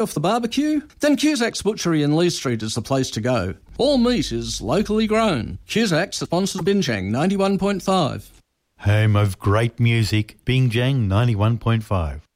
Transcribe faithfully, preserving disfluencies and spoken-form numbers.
off the barbecue? Then Cusac's Butchery in Lee Street is the place to go. All meat is locally grown. Cusac's sponsors Binjang ninety-one point five. Home of great music, Binjang ninety-one point five.